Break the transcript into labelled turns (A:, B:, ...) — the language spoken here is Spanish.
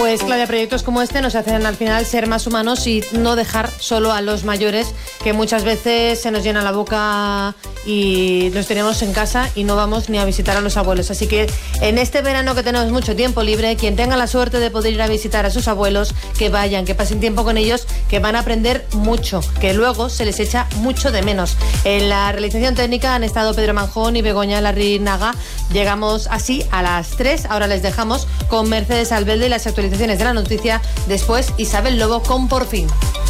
A: Pues Claudia, proyectos como este nos hacen al final ser más humanos y no dejar solo a los mayores, que muchas veces se nos llena la boca y los tenemos en casa y no vamos ni a visitar a los abuelos. Así que en este verano que tenemos mucho tiempo libre, quien tenga la suerte de poder ir a visitar a sus abuelos, que vayan, que pasen tiempo con ellos, que van a aprender mucho, que luego se les echa mucho de menos. En la realización técnica han estado Pedro Manjón y Begoña Larrinaga. Llegamos así a las 3. Ahora les dejamos con Mercedes Albelde y las actualizaciones de la noticia. Después Isabel Lobo con Por Fin.